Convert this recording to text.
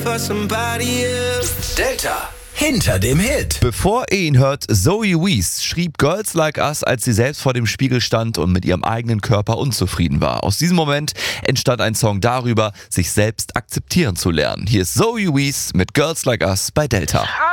Delta. Hinter dem Hit. Bevor ihr ihn hört, Zoe Wees schrieb Girls Like Us, als sie selbst vor dem Spiegel stand und mit ihrem eigenen Körper unzufrieden war. Aus diesem Moment entstand ein Song darüber, sich selbst akzeptieren zu lernen. Hier ist Zoe Wees mit Girls Like Us bei Delta.